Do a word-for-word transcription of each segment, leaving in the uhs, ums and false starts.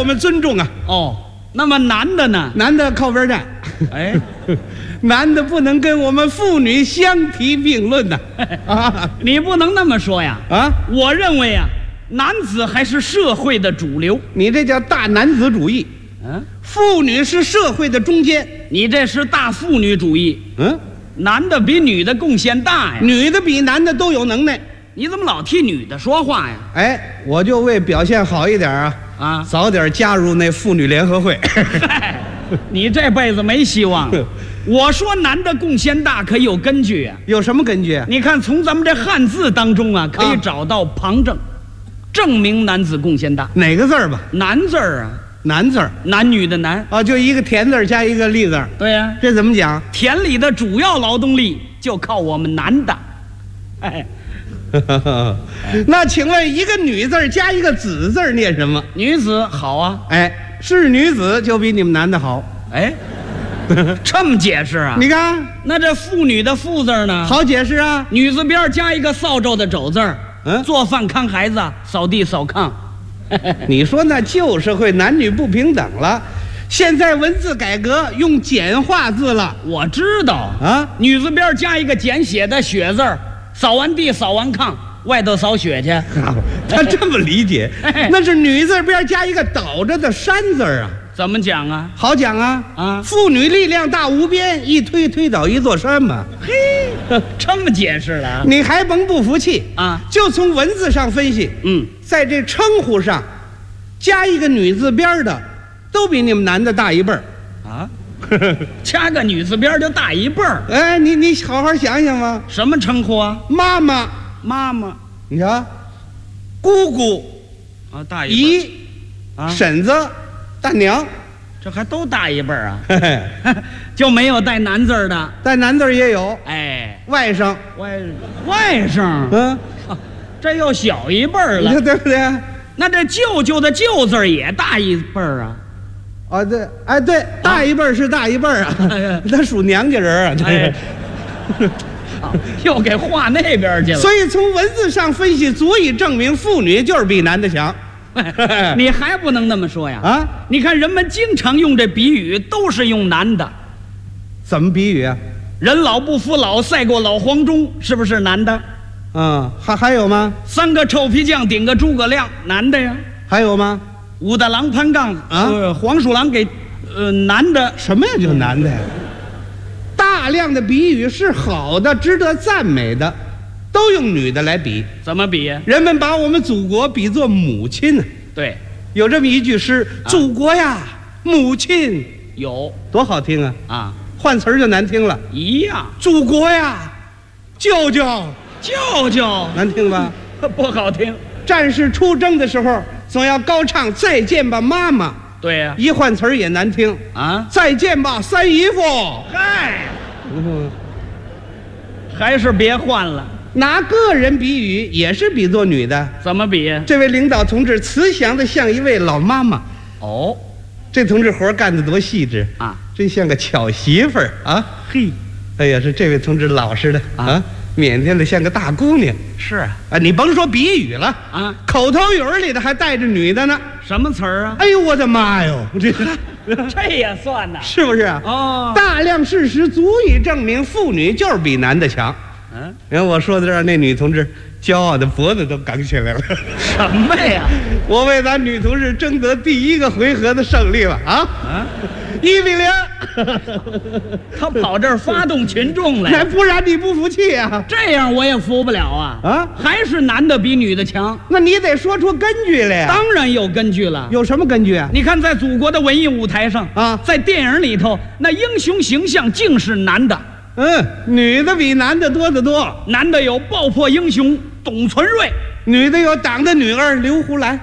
们尊重啊。 哦，那么男的呢？ 男的靠边站。 哎， 男的不能跟我们妇女相提并论的啊！ 你不能那么说呀！ 啊， 我认为啊，男子还是社会的主流。 你这叫大男子主义。 嗯， 妇女是社会的中间。 你这是大妇女主义。 嗯， 男的比女的贡献大呀， 女的比男的都有能耐。 你怎么老替女的说话呀？ 哎，我就为表现好一点啊啊， 早点加入那妇女联合会。 嗨，你这辈子没希望了。我说男的贡献大可有根据啊。 有什么根据？ 你看从咱们这汉字当中啊，可以啊找到旁证，证明男子贡献大。 哪个字儿吧？ 男字儿啊， 男字儿， 男女的男啊，就一个田字儿加一个立字儿。 对呀、 这怎么讲？ 田里的主要劳动力就靠我们男的。哎， 那请问一个女字儿加一个子字儿念什么？ 女子好啊。 哎，是女子就比你们男的好。 哎，这么解释啊？ 你看， 那这妇女的妇字呢？ 好解释啊。 女字边加一个扫帚的帚字儿， 嗯做饭看孩子，扫地扫炕。 你说那旧社会男女不平等了，现在文字改革用简化字了。 我知道啊， 女字边加一个简写的雪字儿，扫完地扫完炕，外头扫雪去。 他这么理解，那是女字边加一个倒着的山字儿啊。 怎么讲啊？ 好讲啊啊妇女力量大无边，一推推倒一座山嘛。 嘿，这么解释了啊？ 你还甭不服气啊？ 就从文字上分析， 嗯， 在这称呼上加一个女字边的，都比你们男的大一辈儿啊，加个女字边就大一辈儿。 哎，你你好好想想吧。 什么称呼啊？ 妈妈， 妈妈你瞧，姑姑、 啊，大一辈姨、 儿啊， 婶子、大娘， 这还都大一辈儿啊？ 嘿嘿， 就没有带男字儿的？ 带男字儿也有。 哎， 外甥， 外外甥， 嗯， 啊这又小一辈儿了你看。对不对？ 那这舅舅的舅字儿也大一辈儿啊？ 啊，对，哎，对，大一辈儿是大一辈儿啊，他属娘家人啊，这哎个。 啊又给划那边去了。 所以从文字上分析，足以证明妇女就是比男的强。 你还不能那么说呀！ 啊， 你看人们经常用这比喻，都是用男的。 怎么比喻啊？ 人老不服老，赛过老黄忠，是不是男的？ 嗯，还还有吗？ 三个臭皮匠顶个诸葛亮，男的呀。 还有吗？ 武大郎攀杠啊呃，黄鼠狼给，呃，男的。 什么呀？就男的呀？大量的比喻是好的，值得赞美的，都用女的来比。 怎么比呀？ 人们把我们祖国比作母亲呢、 对， 有这么一句诗： 啊祖国呀，母亲， 有多好听啊！ 啊， 换词儿就难听了。 一样。 祖国呀，舅舅， 舅舅难听吧？ 不好听。 战士出征的时候，总要高唱再见吧妈妈， 对呀、 一换词儿也难听。 啊， 再见吧三姨夫。 嗨， 嗯， 还是别换了。 拿个人比喻也是比作女的。 怎么比呀？ 这位领导同志慈祥的像一位老妈妈， 哦， 这同志活干得多细致啊， 真像个巧媳妇儿啊！ 嘿， 哎呀，是这位同志老实的啊啊，腼腆的像个大姑娘是啊， 啊！你甭说比喻了啊， 口头语儿里头还带着女的呢。 什么词儿啊？ 哎呦，我的妈哟，这这也算呐？ 是不是啊？ 哦， 大量事实足以证明妇女就是比男的强。 嗯， 然后我说到这儿，那女同志骄傲的脖子都梗起来了。 什么呀？ 我为咱女同志争得第一个回合的胜利了啊！ 啊， 一比零。 他跑这儿发动群众哎， 来， 不然你不服气啊？ 这样我也服不了啊！ 啊， 还是男的比女的强， 那你得说出根据来呀。 当然有根据了。 有什么根据啊？ 你看，在祖国的文艺舞台上啊在电影里头，那英雄形象竟是男的， 嗯，女的比男的多得多。 男的有爆破英雄董存瑞， 女的有党的女儿刘胡兰，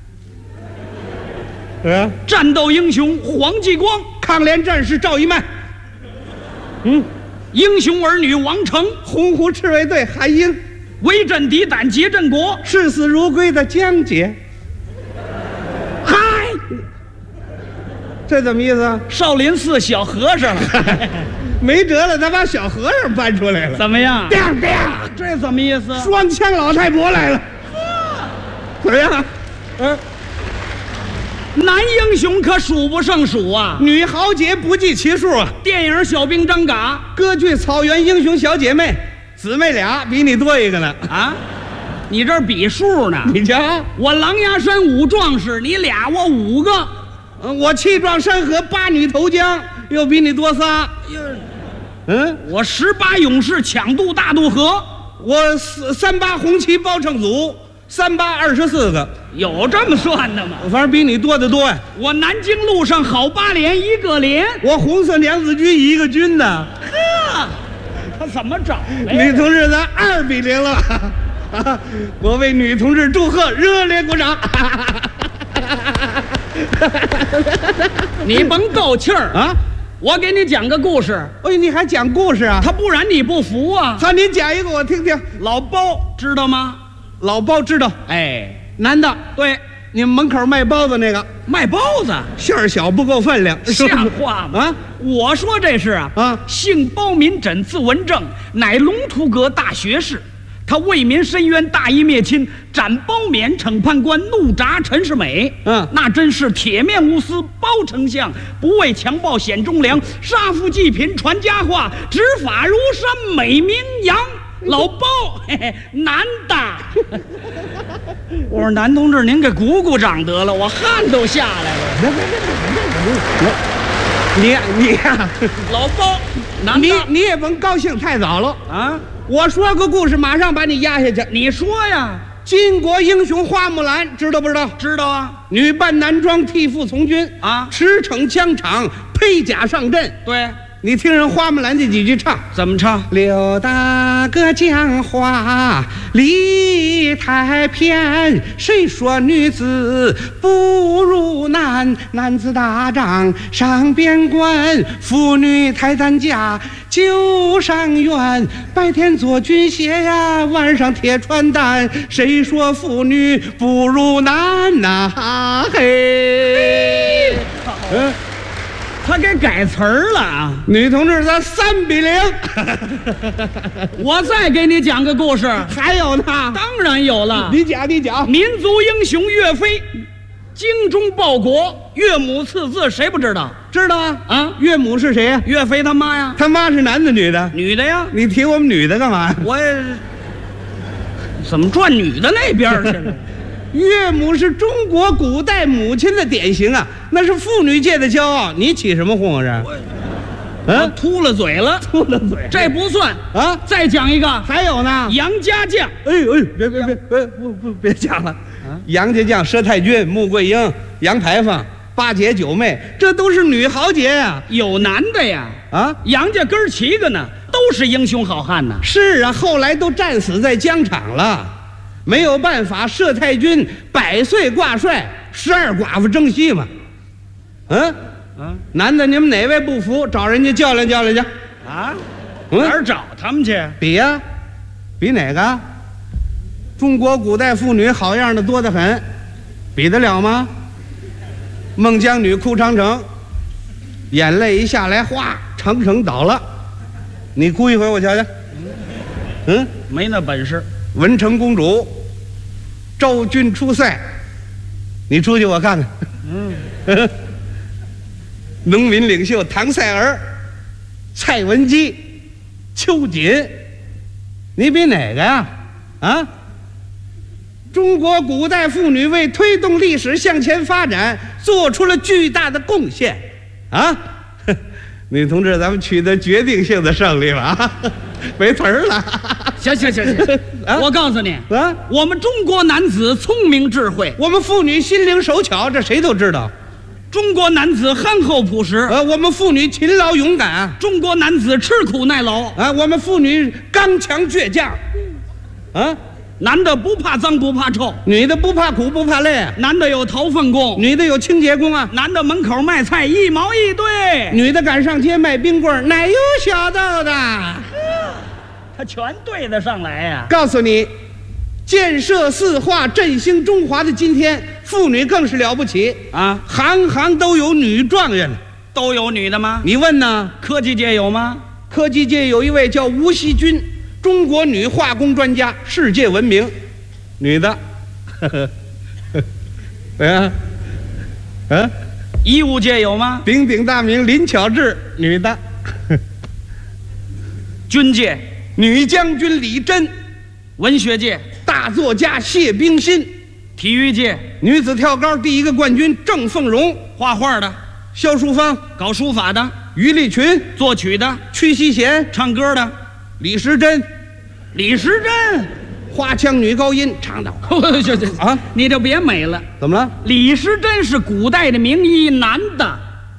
啊， 战斗英雄黄继光， 抗联战士赵一曼， 嗯，英雄儿女王成， 洪湖赤卫队韩英， 威震敌胆劫震国， 视死如归的江姐。 嗨， 这怎么意思啊？ 少林寺小和尚了， 没辙了，他把小和尚搬出来了。 怎么样？ 啪啪， 这什么意思？ 双枪老太婆来了，怎么样？嗯， 男英雄可数不胜数啊， 女豪杰不计其数啊。 电影《小兵张嘎》， 歌剧《草原英雄小姐妹》，姊妹俩比你多一个呢啊！你这儿比数呢？ 你瞧， 我狼牙山五壮士，你俩我五个， 嗯，我气壮山河八女投江，又比你多仨。嗯， 我十八勇士抢渡大渡河， 我四三八红旗包成组，三八二十四个， 有这么算的吗？ 反正比你多得多呀。 我南京路上好八连一个连， 我红色娘子军一个军呢。 呵，他怎么找的呀？ 女同志，咱二比零了。我为女同志祝贺，热烈鼓掌。 你甭够气儿啊！ 我给你讲个故事。 哎，你还讲故事啊？ 他不然你不服啊？ 好，您讲一个我听听。 老包知道吗？ 老包知道， 哎， 男的， 对， 你们门口卖包子那个， 卖包子， 馅儿小不够分量， 像话吗？ 啊， 我说这是啊啊， 姓包民诊字文正，乃龙图阁大学士。他为民伸冤，大义灭亲，斩包勉，惩判官，怒铡陈世美。 嗯， 那真是铁面无私，包丞相不畏强暴显忠良，杀富济贫传佳话，执法如山美名扬。老包，嘿嘿，男的。我说男同志，您给鼓鼓掌得了，我汗都下来了。 你你呀， 老包，男的， 你你也甭高兴太早了啊！ 我说个故事，马上把你压下去。 你说呀， 巾帼英雄花木兰，知道不知道？ 知道啊。 女扮男装，替父从军啊， 驰骋疆场，披甲上阵。 对， 你听人花木兰这几句唱， 怎么唱？ 刘大哥讲话理太偏，谁说女子不如男？男子打仗上边关，妇女抬担架就上院。白天做军鞋呀，晚上贴穿单。谁说妇女不如男呐、啊？嘿， 嗯。他给改词儿了啊！ 女同志，咱三比零。 我再给你讲个故事， 还有呢？ 当然有了。 你讲，你讲。 民族英雄岳飞，精忠报国，岳母刺字，谁不知道？ 知道啊。 啊， 岳母是谁呀？ 岳飞他妈呀。 他妈是男的女的？ 女的呀。 你提我们女的干嘛？ 我也怎么转女的那边去了？ 岳母是中国古代母亲的典型啊，那是妇女界的骄傲。你起什么哄啊？这， 啊，秃了嘴了， 秃了嘴， 这不算啊。 再讲一个， 还有呢， 杨家将。 哎哎，别别别别不不别讲了。啊，杨家将、佘太君、穆桂英、杨牌坊、八姐九妹，这都是女豪杰呀。 有男的呀。 啊， 杨家哥儿七个呢，都是英雄好汉呢。 是啊，后来都战死在疆场了。没有办法，佘太君百岁挂帅，十二寡妇争西嘛。嗯，啊，男的，你们哪位不服，找人家较量较量去。 啊， 嗯， 哪儿找他们去？ 比呀、啊，比哪个？中国古代妇女好样的多得很，比得了吗？孟姜女哭长城，眼泪一下来，哗，长城倒了。你哭一回，我瞧瞧。嗯， 没那本事。 文成公主昭君出塞，你出去我看看。嗯，农民领袖唐赛儿、蔡文姬、秋瑾，你比哪个呀？啊，中国古代妇女为推动历史向前发展做出了巨大的贡献啊！女同志，咱们取得决定性的胜利了啊！没词儿了。 行行行行，啊、我告诉你啊，我们中国男子聪明智慧， 我们妇女心灵手巧，这谁都知道。 中国男子憨厚朴实， 呃，我们妇女勤劳勇敢； 中国男子吃苦耐劳， 啊，我们妇女刚强倔强。啊， 男的不怕脏不怕臭， 女的不怕苦不怕累， 男的有掏粪工， 女的有清洁工啊， 男的门口卖菜一毛一对， 女的赶上街卖冰棍奶油小豆的。 他全对得上来呀、啊！ 告诉你，建设四化、振兴中华的今天，妇女更是了不起啊！ 行行都有女状元， 都有女的吗？ 你问呢？ 科技界有吗？ 科技界有一位叫吴锡君，中国女化工专家，世界闻名，女的。哎呀， 嗯， 医务界有吗？ 鼎鼎大名林巧稚，女的。 军界、 女将军李珍。 文学界、 大作家谢冰心。 体育界、 女子跳高第一个冠军郑凤荣。 画画的、 萧淑芳。 搞书法的、 于丽群。 作曲的、 屈希贤。 唱歌的、 李时珍。 李时珍， 花腔女高音唱的。 这这啊， 你就别美了。 怎么了？ 李时珍是古代的名医，男的。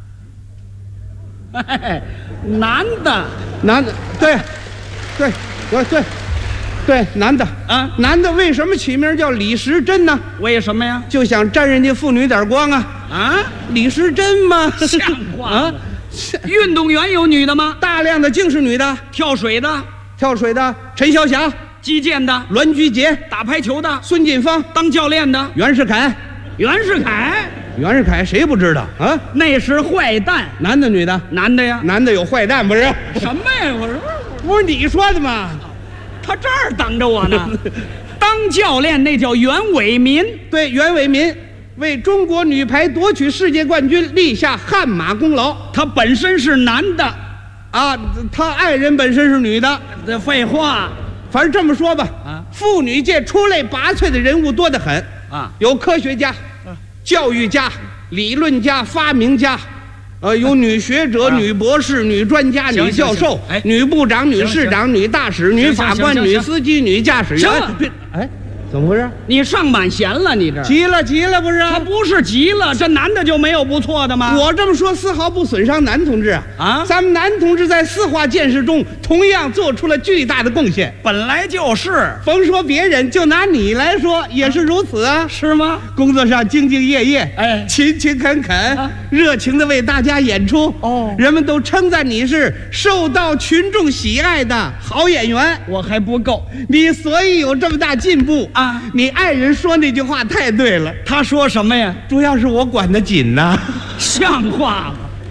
嘿，男的， 男的，对，对，对对，对，男的啊， 男的为什么起名叫李时珍呢？ 为什么呀？ 就想沾人家妇女点光啊！ 啊， 李时珍吗？ 像话啊！运动员有女的吗？ 大量的竟是女的。 跳水的、 跳水的陈晓霞， 击剑的栾菊杰， 打排球的孙锦芳， 当教练的袁世凯。 袁世凯， 袁世凯谁不知道啊？ 那是坏蛋。 男的女的？ 男的呀。 男的有坏蛋不是？ 什么呀？我说不是你说的吗？ 他这儿等着我呢。当教练那叫袁伟民。 对，袁伟民为中国女排夺取世界冠军立下汗马功劳。 他本身是男的啊，他爱人本身是女的。 这废话， 反正这么说吧， 啊， 妇女界出类拔萃的人物多得很啊， 有科学家、啊、教育家、理论家、发明家，呃，有女学者、啊、女博士、女专家、女教授、 哎、 女部长、女市长、女大使、女法官、女司机、女驾驶员。哎，怎么回事？ 你上满弦了，你这急了急了不是？ 他不是急了，这男的就没有不错的吗？ 我这么说丝毫不损伤男同志啊！ 啊， 咱们男同志在四化建设中同样做出了巨大的贡献。 本来就是， 甭说别人，就拿你来说也是如此啊， 是吗？ 工作上兢兢业业， 哎， 勤勤恳恳，啊、热情的为大家演出。 哦， 人们都称赞你是受到群众喜爱的好演员。 我还不够， 你所以有这么大进步啊！ 你爱人说那句话太对了。 他说什么呀？ 主要是我管得紧呐、啊， 像话吗？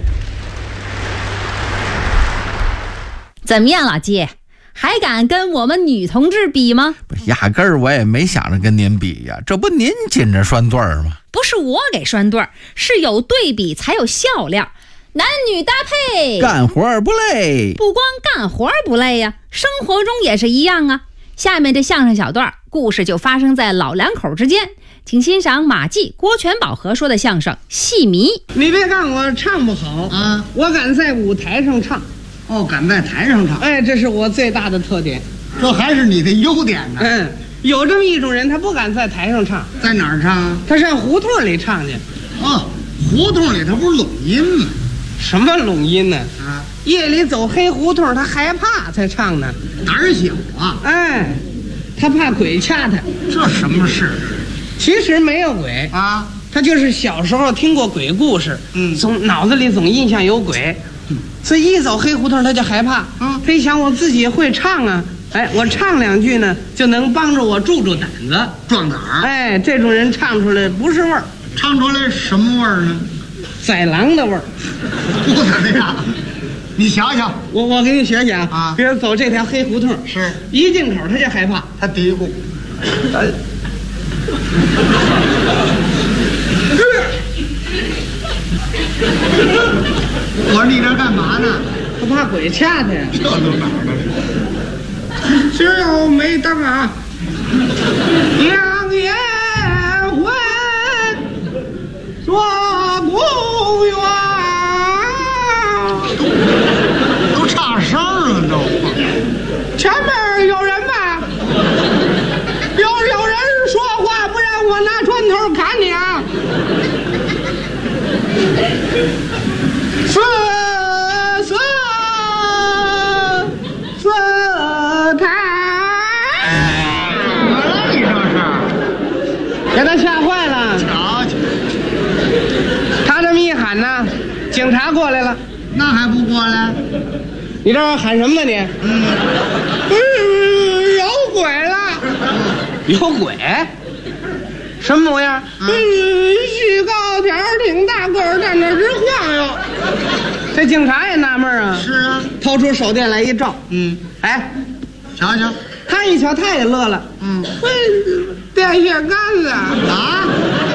怎么样，老季，还敢跟我们女同志比吗？ 压根儿我也没想着跟您比呀，这不您紧着拴对儿吗？ 不是我给拴对儿，是有对比才有笑料，男女搭配， 干活不累。 不光干活不累呀、啊，生活中也是一样啊。下面这相声小段故事就发生在老两口之间，请欣赏马季、郭全宝合说的相声《戏迷》。 你别看我唱不好啊，我敢在舞台上唱。 哦，敢在台上唱， 哎，这是我最大的特点， 这还是你的优点呢。 嗯，有这么一种人，他不敢在台上唱， 在哪儿唱？ 他上胡同里唱去。 哦，胡同里他不是拢音吗？ 什么拢音呢？ 啊， 夜里走黑胡同，他害怕才唱呢。 胆儿小啊！ 哎，他怕鬼掐他。 这什么事？ 其实没有鬼啊， 他就是小时候听过鬼故事， 嗯， 总脑子里总印象有鬼。所以一走黑胡同他就害怕， 嗯， 他一想我自己会唱啊，哎，我唱两句呢，就能帮着我壮壮胆子， 壮胆儿。 哎，这种人唱出来不是味儿， 唱出来什么味儿呢？ 宰狼的味儿， 不怎么样。你想想， 我我给你学学啊， 比如走这条黑胡同， 是一进口他就害怕， 他嘀咕。我说你这干嘛呢？ 他怕鬼掐他呀。 这都哪儿的？ 只有没灯啊，两眼魂做公园。 都都差声了都。 前面有人吧？有有人说话，不然我拿砖头砍你啊！四四四台， 怎么了你这是？ 给他吓坏了。 瞧瞧， 他这么一喊呢，警察过来了。 那还不过来？ 你这喊什么呢你？ 嗯， 嗯，有鬼了。有鬼？什么模样？嗯，细高条，挺大个儿，在那直晃悠。这警察也纳闷啊。 是啊， 掏出手电来一照， 嗯， 哎， 瞧瞧， 他一瞧，他也乐了。 嗯， 喂，电线杆子啊，电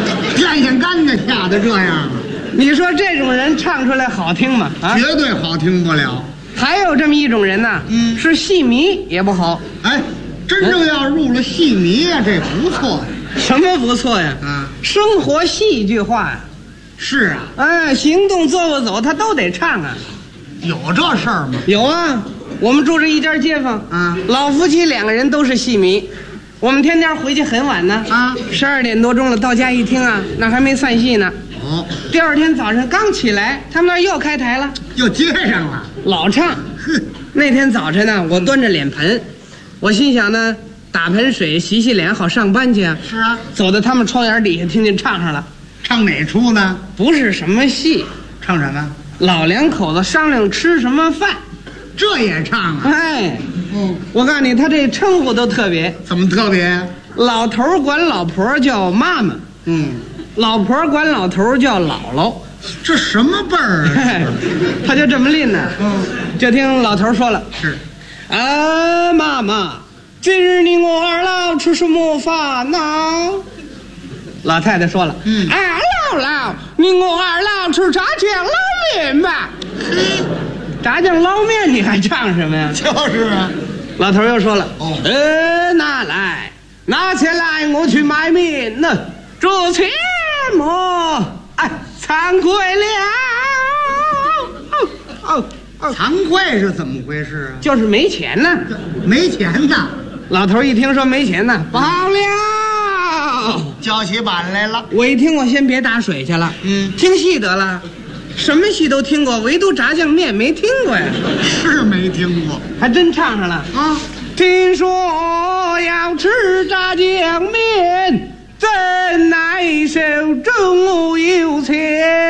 电线杆子下的这样啊， 你说这种人唱出来好听吗？啊， 绝对好听不了。 还有这么一种人呢， 嗯是戏迷也不好。 哎，真正要入了戏迷呀、这不错呀。 什么不错呀？ 啊， 生活戏剧化呀。 是啊， 哎，行动坐不走，他都得唱啊。 有这事儿吗？ 有啊，我们住着一家街坊啊， 老夫妻两个人都是戏迷。我们天天回去很晚呢， 啊， 十二点多钟了，到家一听啊，那还没散戏呢。 哦， 第二天早上刚起来，他们那儿又开台了， 又接上了。 老唱。 哼， 那天早晨呢，我端着脸盆，我心想呢，打盆水洗洗脸好上班去啊。 是啊， 走到他们窗沿底下，听见唱上了， 唱哪出呢？ 不是什么戏， 唱什么？ 老两口子商量吃什么饭。 这也唱啊？ 哎， 嗯， 我告诉你，他这称呼都特别。 怎么特别呀？ 老头儿管老婆叫妈妈， 嗯， 老婆儿管老头儿叫姥姥。 这什么辈儿啊？ 嘿，他就这么拎呢。 嗯， 就听老头儿说了， 是， 啊，妈妈，今日你我二老吃什么饭呐？老太太说了， 嗯哎，姥姥，你我二老吃炸酱捞面吧。炸酱捞面你还唱什么呀？ 就是啊。 老头又说了， 哦呃，拿来，拿钱来，我去买面呢。这钱么？哎，惭愧了。哦哦哦， 惭愧是怎么回事啊？ 就是没钱呢。 没钱呐， 老头一听说没钱呢，不好了。 叫起板来了。 我一听，我先别打水去了， 嗯， 听戏得了。什么戏都听过，唯独炸酱面没听过呀。 是没听过还真唱上了啊。 听说要吃炸酱面，怎奈手中无有钱。